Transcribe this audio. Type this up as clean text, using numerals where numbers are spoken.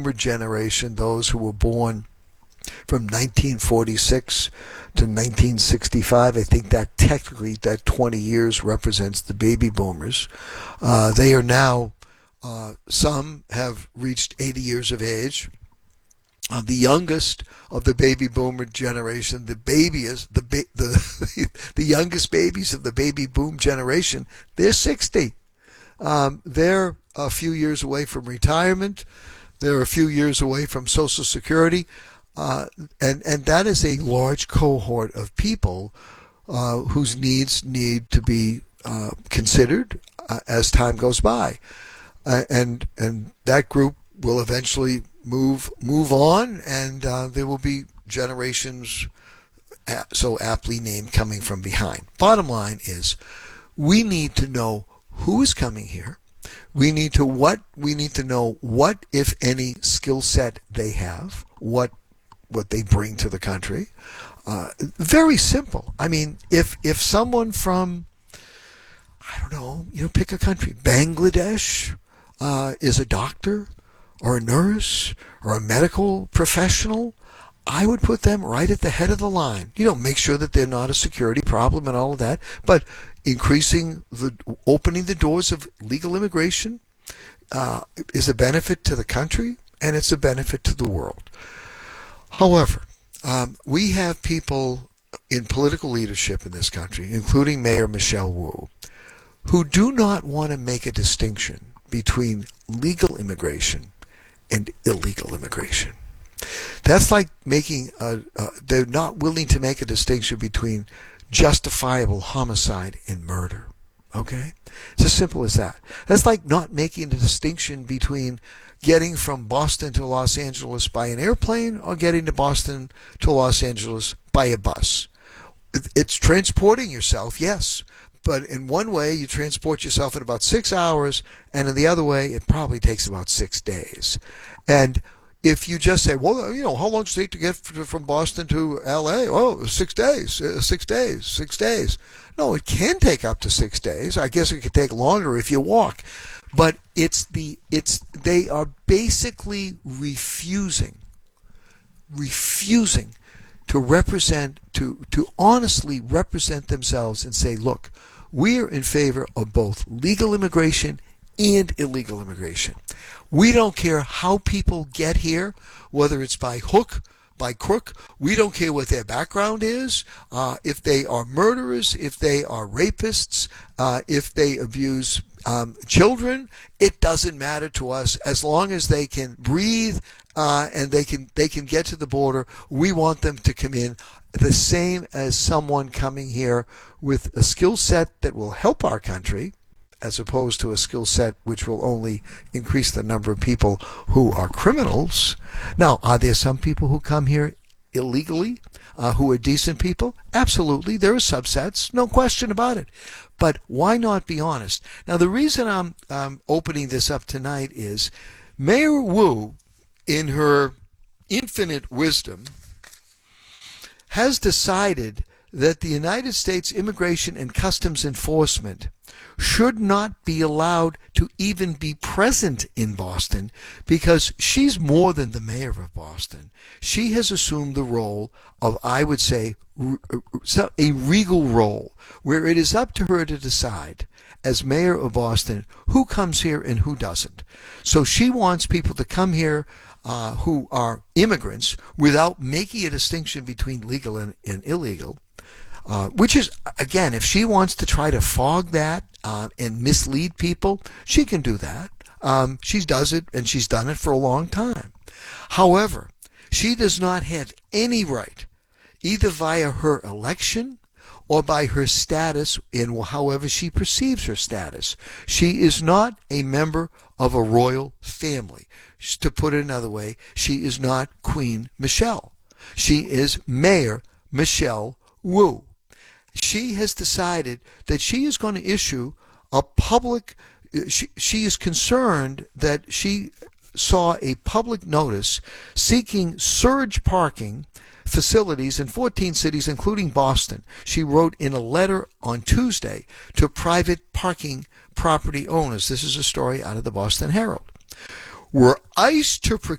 boomer generation, those who were born from 1946 to 1965. I think that technically that 20 years represents the baby boomers. They are now, some have reached 80 years of age. The youngest of the baby boomer generation, the youngest babies of the baby boom generation, they're 60. They're a few years away from retirement. They're a few years away from Social Security. And that is a large cohort of people whose needs need to be considered as time goes by. And that group will eventually move on, and there will be generations so aptly named coming from behind. Bottom line is, we need to know who is coming here. We need to know what, if any, skill set they have, what they bring to the country. Very simple. I mean, if someone from, I don't know, pick a country, Bangladesh, is a doctor or a nurse or a medical professional, I would put them right at the head of the line. Make sure that they're not a security problem and all of that, but opening the doors of legal immigration is a benefit to the country, and it's a benefit to the world. However, we have people in political leadership in this country, including Mayor Michelle Wu, who do not want to make a distinction between legal immigration and illegal immigration. That's like they're not willing to make a distinction between justifiable homicide and murder. Okay? It's as simple as that. That's like not making a distinction between getting from Boston to Los Angeles by an airplane or getting to Boston to Los Angeles by a bus. It's transporting yourself, yes, but in one way you transport yourself in about 6 hours, and in the other way it probably takes about 6 days. And if you just say, well, how long does it take to get from Boston to L.A.? Oh, 6 days, 6 days, 6 days. No, it can take up to 6 days. I guess it could take longer if you walk. But they are basically refusing to honestly represent themselves and say, look, we are in favor of both legal immigration and illegal immigration. We don't care how people get here, whether it's by hook, by crook. We don't care what their background is, if they are murderers, if they are rapists, if they abuse children. It doesn't matter to us as long as they can breathe and they can get to the border. We want them to come in the same as someone coming here with a skill set that will help our country, as opposed to a skill set which will only increase the number of people who are criminals. Now, are there some people who come here illegally who are decent people? Absolutely. There are subsets, no question about it. But why not be honest? Now, the reason I'm opening this up tonight is Mayor Wu, in her infinite wisdom, has decided that the United States Immigration and Customs Enforcement should not be allowed to even be present in Boston, because she's more than the mayor of Boston. She has assumed the role of, I would say, a regal role, where it is up to her to decide, as mayor of Boston, who comes here and who doesn't. So she wants people to come here who are immigrants without making a distinction between legal and illegal. Which is, again, if she wants to try to fog that and mislead people, she can do that. She does it, and she's done it for a long time. However, she does not have any right, either via her election or by her status in however she perceives her status. She is not a member of a royal family. To put it another way, she is not Queen Michelle. She is Mayor Michelle Wu. She has decided that she is going to issue a public, she is concerned that she saw a public notice seeking surge parking facilities in 14 cities, including Boston. She wrote in a letter on Tuesday to private parking property owners. This is a story out of the Boston Herald. Were ICE to